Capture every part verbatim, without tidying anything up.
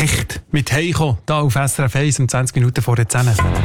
Hecht mit Heiko, hier auf S R F eins um zwanzig Minuten vor der zehn.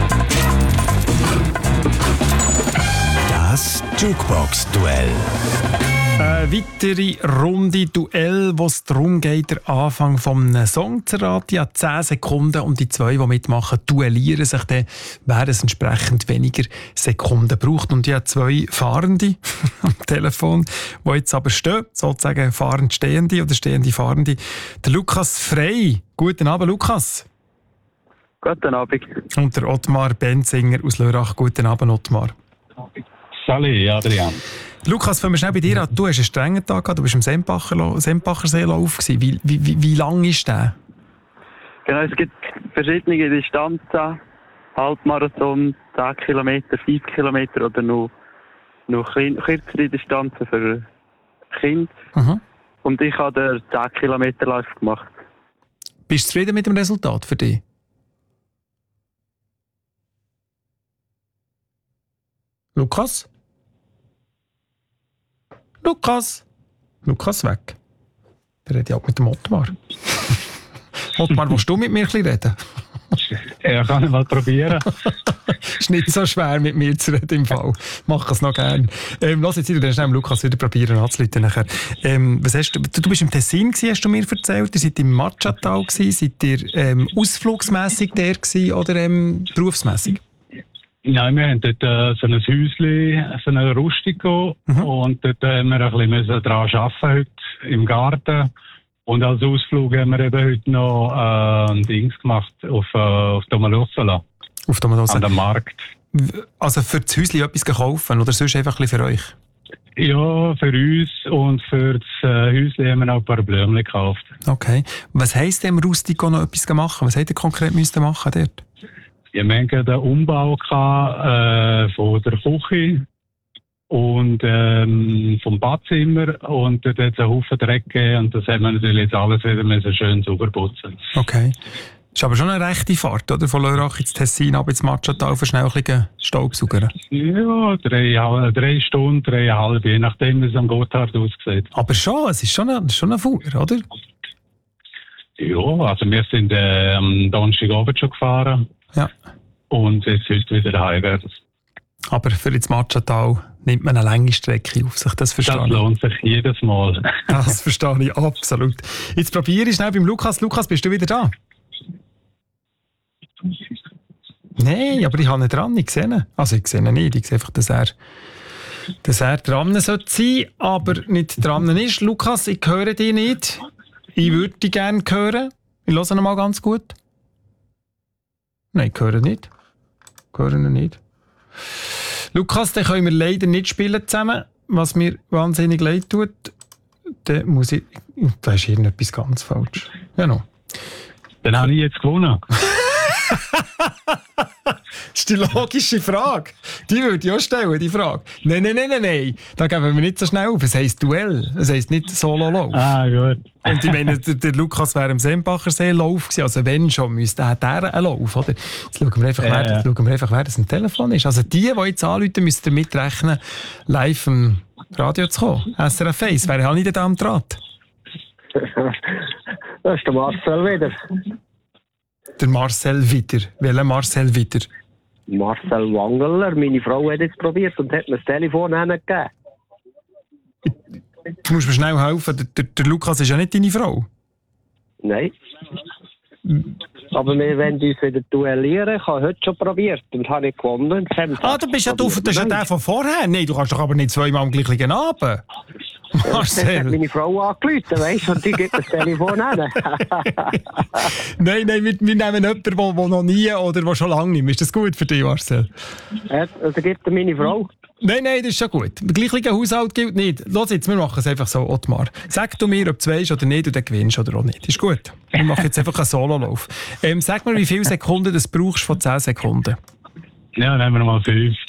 Das Jukebox-Duell. Eine weitere Runde Duell, wo es darum geht, den Anfang eines Songs zu raten. Ja, zehn Sekunden und die zwei, die mitmachen, duellieren sich dann, wer es entsprechend weniger Sekunden braucht. Und ich habe zwei Fahrende am Telefon, die jetzt aber stehen, sozusagen fahrend Stehende oder stehende Fahrende. Der Lukas Frey. Guten Abend, Lukas. Guten Abend. Und der Ottmar Benzinger aus Lörrach. Guten Abend, Ottmar. Salut, Adrian. Lukas, fangen wir schnell bei dir an. Du hast einen strengen Tag gehabt, du warst im Sempacher, Sempacher Seelauf. Wie, wie, wie, wie lang ist der? Genau, es gibt verschiedene Distanzen. Halbmarathon, zehn Kilometer, fünf Kilometer oder noch, noch klein, kürzere Distanzen für Kinder. Mhm. Und ich habe den zehn Kilometer Lauf gemacht. Bist du zufrieden mit dem Resultat für dich? Lukas? Lukas? Lukas weg. Der redet ja auch mit dem Ottmar. Ottmar, willst du mit mir ein bisschen reden? Ja, kann ich mal probieren. Ist nicht so schwer, mit mir zu reden im Fall. Mach es noch gerne. Ähm, lass jetzt, du kannst Lukas wieder probieren anzuleiten nachher. Ähm, was hast du, du, du bist im Tessin gewesen, hast du mir erzählt. Ihr seid im Matschattal gewesen. Seid ihr ähm, ausflugsmässig der gewesen oder ähm, berufsmässig? Nein, wir haben dort äh, so ein Häuschen, so ein Rustico. Mhm. Und dort haben wir ein bisschen daran arbeiten heute im Garten. Und als Ausflug haben wir eben heute noch äh, ein Dings gemacht auf, äh, auf Domalossala. Auf Domalossala. An dem Markt. Also für das Häuschen etwas kaufen oder sonst einfach ein bisschen für euch? Ja, für uns und für das äh, Häuschen haben wir noch ein paar Blümchen gekauft. Okay. Was heisst dem Rustico noch etwas machen? Was hättet ihr konkret müssen machen dort? Ja, wir hatten den Umbau gehabt, äh, von der Küche und ähm, vom Badzimmer und dort hat es einen Haufen Dreck gegeben und das haben wir natürlich jetzt alles wieder müssen schön sauber putzen. Okay. Ist aber schon eine rechte Fahrt, oder? Von Lörrach ins Tessin, ab ins Matschattal, für schnell ein bisschen Staubsauger. Ja, drei, drei Stunden, dreieinhalb, je nachdem, wie es am Gotthard aussieht. Aber schon, es ist schon ein, schon ein Fuhr, oder? Ja, also wir sind äh, am Donnerstagabend schon gefahren. Ja. Und jetzt heute wieder heim. Aber für das Matschattal nimmt man eine lange Strecke auf sich, das verstehe ich. Das lohnt sich jedes Mal. Das verstehe ich absolut. Jetzt probiere ich schnell beim Lukas. Lukas, bist du wieder da? Nein, aber ich habe ihn dran, ich sehe ihn. Also ich sehe ihn nicht, ich sehe einfach, dass er, dass er dran sollte sein, aber nicht dran ist. Lukas, ich höre dich nicht. Ich würde dich gerne hören. Ich höre ihn mal ganz gut. Nein, ich höre nicht. Ich höre ihn nicht. Lukas, den können wir leider nicht spielen zusammen, was mir wahnsinnig leid tut. Dann muss ich... Da ist irgendetwas ganz falsch. Ja, no. Dann habe ich jetzt gewonnen. Das ist die logische Frage. Die würde ich auch stellen, die Frage. Nein, nein, nein, nein, nein. Da geben wir nicht so schnell auf. Es heisst Duell. Es heisst nicht Solo-Lauf. Ah, gut. Und ich meine, der, der Lukas wäre im Sempacher See-Lauf gewesen. Also wenn schon, müsste er der einen Lauf, oder? Jetzt schauen wir einfach, ja, wer, ja. schauen wir einfach, wer das am Telefon ist. Also die, die jetzt anrufen, müsst ihr mitrechnen, live im Radio zu kommen. S R F eins. Wer habe ich denn da am Draht? Das ist der Marcel wieder. Der Marcel wieder. Welcher Marcel wieder? Marcel Wangeler. Meine Frau hat jetzt probiert und hat mir das Telefon gegeben. Du musst mir schnell helfen. Der, der, der Lukas ist ja nicht deine Frau. Nein. Aber wir wollen uns wieder duellieren. Ich habe heute schon probiert und habe nicht gewonnen. Ah, du bist ja, du, das ist ja der von vorher. Nein, du kannst doch aber nicht zweimal am gleichen Abend. Marcel. Hat meine Frau angerufen, weißt du, und die gibt das Telefon an. Nein, nein, wir, wir nehmen jemanden, der noch nie oder der schon lange nicht. Ist das gut für dich, Marcel? Ja, also gibt er meine Frau. Nein, nein, das ist schon gut. Der gleiche Haushalt gilt nicht. Los jetzt, wir machen es einfach so, Ottmar. Sag du mir, ob du weißt oder nicht, und dann gewinnst oder auch nicht. Ist gut. Wir machen jetzt einfach einen Sololauf. Ähm, sag mir, wie viele Sekunden du brauchst von zehn Sekunden? Ja, nehmen wir mal fünf.